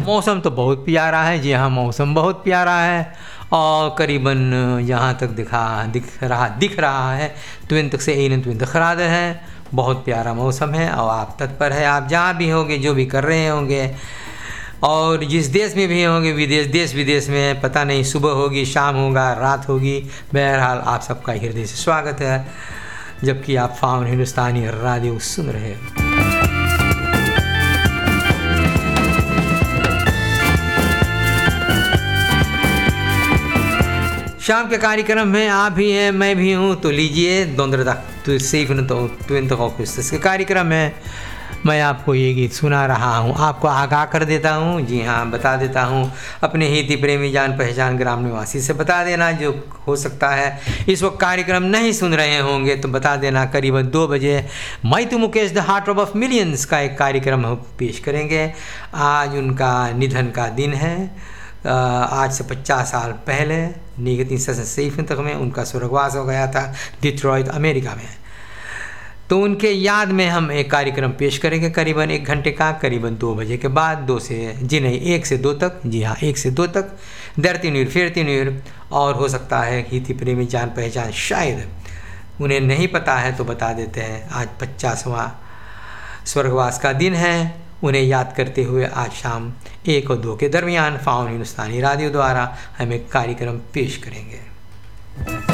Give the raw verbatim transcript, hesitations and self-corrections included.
मौसम तो बहुत प्यारा है जी हाँ, मौसम बहुत प्यारा है और करीबन यहाँ तक दिखा दिख रहा दिख रहा है ट्वेंट से एन ट्वेंट खराद है। बहुत प्यारा मौसम है और आप तत्पर है, आप जहाँ भी होंगे, जो भी कर रहे होंगे और जिस देश में भी होंगे, विदेश देश विदेश में, पता नहीं सुबह होगी, शाम होगा, रात होगी, बहरहाल आप सबका हृदय से स्वागत है जबकि आप फाउन हिंदुस्तानी रेडियो सुन रहे हो। शाम के कार्यक्रम में आप भी हैं, मैं भी हूँ, तो लीजिए दोंदरदा तो सेफ न तो ट्वेंट ऑगस्ट के कार्यक्रम में मैं आपको ये गीत सुना रहा हूँ, आपको आगाह कर देता हूँ। जी हाँ, बता देता हूँ अपने हित प्रेमी जान पहचान ग्राम निवासी से बता देना, जो हो सकता है इस वक्त कार्यक्रम नहीं सुन रहे होंगे तो बता देना। करीबन दो बजे मैं तो Mukesh the heart of millions का एक कार्यक्रम हम पेश करेंगे। आज उनका निधन का दिन है। आज से पचास साल पहले निगती सैफ तक में उनका स्वर्गवास हो गया था डिट्रॉयट अमेरिका में। तो उनके याद में हम एक कार्यक्रम पेश करेंगे करीबन एक घंटे का, करीबन दो बजे के बाद, दो से जी नहीं एक से दो तक, जी हाँ एक से दो तक, दरती न्यूर फेरती न्यूर। और हो सकता है हिती प्रेमी जान पहचान शायद उन्हें नहीं पता है तो बता देते हैं, आज पचासवां स्वर्गवास का दिन है। उन्हें याद करते हुए आज शाम एक और दो के दरमियान फाउन हिंदुस्तानी रेडियो द्वारा हम एक कार्यक्रम पेश करेंगे।